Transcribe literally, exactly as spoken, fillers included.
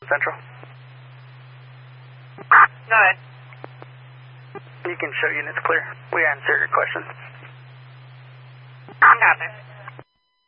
Central. Go ahead. You can show units clear. We answer your questions. Copy.